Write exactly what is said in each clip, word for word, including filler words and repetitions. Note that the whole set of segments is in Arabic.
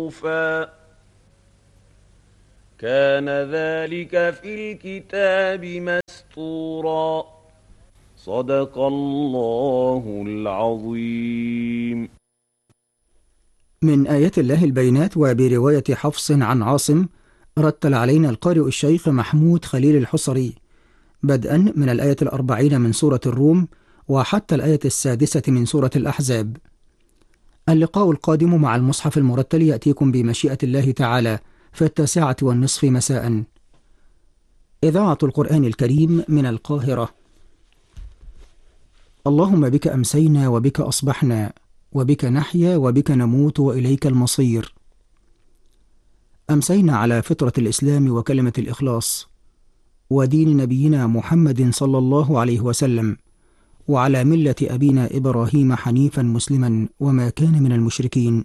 معروفا كان ذلك في الكتاب مسطورا صدق الله العظيم. من آيات الله البينات وبرواية حفص عن عاصم رتل علينا القارئ الشيخ محمود خليل الحصري بدءا من الآية الأربعين من سورة الروم وحتى الآية السادسة من سورة الأحزاب. اللقاء القادم مع المصحف المرتل يأتيكم بمشيئة الله تعالى في التاسعة والنصف مساء. إذاعة القرآن الكريم من القاهرة. اللهم بك أمسينا وبك أصبحنا وبك نحيا وبك نموت وإليك المصير. أمسينا على فطرة الإسلام وكلمة الإخلاص ودين نبينا محمد صلى الله عليه وسلم وعلى ملة أبينا إبراهيم حنيفا مسلما وما كان من المشركين.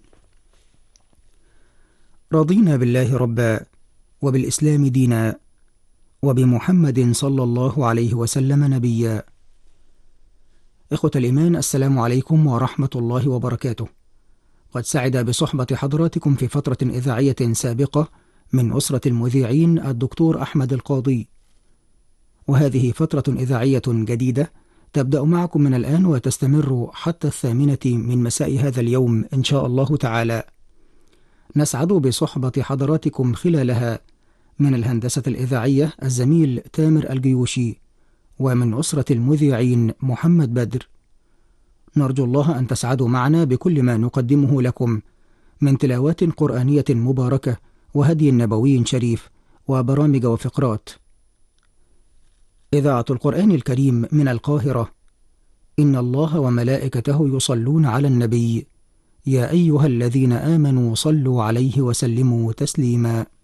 رضينا بالله ربا وبالإسلام دينا وبمحمد صلى الله عليه وسلم نبيا. إخوة الإيمان، السلام عليكم ورحمة الله وبركاته. قد سعد بصحبة حضراتكم في فترة إذاعية سابقة من أسرة المذيعين الدكتور أحمد القاضي، وهذه فترة إذاعية جديدة تبدأ معكم من الآن وتستمر حتى الثامنة من مساء هذا اليوم إن شاء الله تعالى. نسعد بصحبة حضراتكم خلالها من الهندسة الإذاعية الزميل تامر الجيوشي، ومن أسرة المذيعين محمد بدر. نرجو الله أن تسعدوا معنا بكل ما نقدمه لكم من تلاوات قرآنية مباركة وهدي نبوي شريف وبرامج وفقرات. إذاعة القرآن الكريم من القاهرة. إن الله وملائكته يصلون على النبي يا أيها الذين آمنوا صلوا عليه وسلموا تسليما.